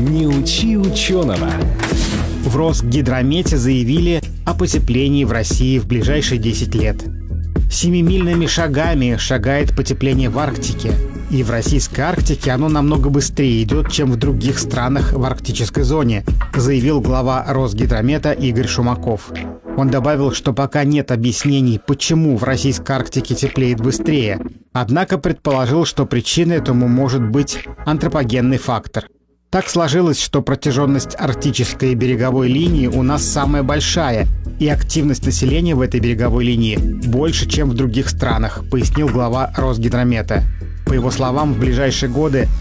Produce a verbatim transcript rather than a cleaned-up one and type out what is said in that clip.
Не учи ученого. В Росгидромете заявили о потеплении в России в ближайшие десять лет. Семимильными шагами шагает потепление в Арктике. И в российской Арктике оно намного быстрее идет, чем в других странах в арктической зоне, заявил глава Росгидромета Игорь Шумаков. Он добавил, что пока нет объяснений, почему в российской Арктике теплеет быстрее, однако предположил, что причиной этому может быть антропогенный фактор. Так сложилось, что протяженность арктической береговой линии у нас самая большая, и активность населения в этой береговой линии больше, чем в других странах, пояснил глава Росгидромета. По его словам, в ближайшие годы